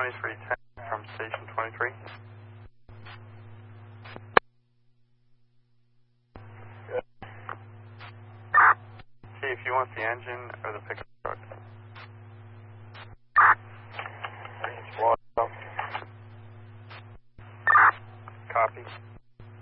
2310 from station 23. Chief, you want the engine or the pickup?